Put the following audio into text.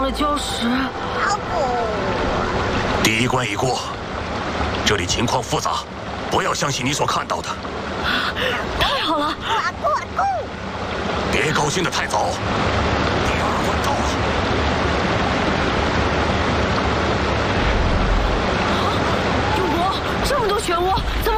的礁石。 第一关已过，这里情况复杂，不要相信你所看到的。 太好了！ 别高兴得太早，第二关到了。 永博，这么多漩涡，怎么